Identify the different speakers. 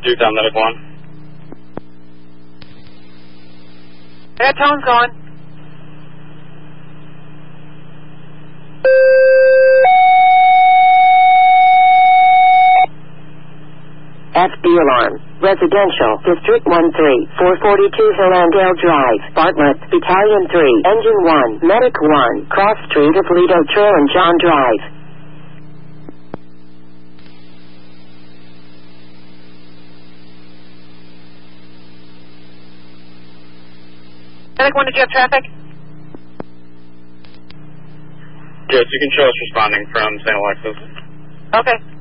Speaker 1: Newtown Medic 1.
Speaker 2: That tone's going.
Speaker 3: FD alarm. Residential, District 1-3, 442 Hillandale Drive, Bartlett, Battalion 3, Engine 1, Medic 1, Cross Street of Lido Trail and John Drive.
Speaker 2: Medic 1, did you have traffic?
Speaker 1: Yes, you can show us responding from St. Alexis.
Speaker 2: Okay.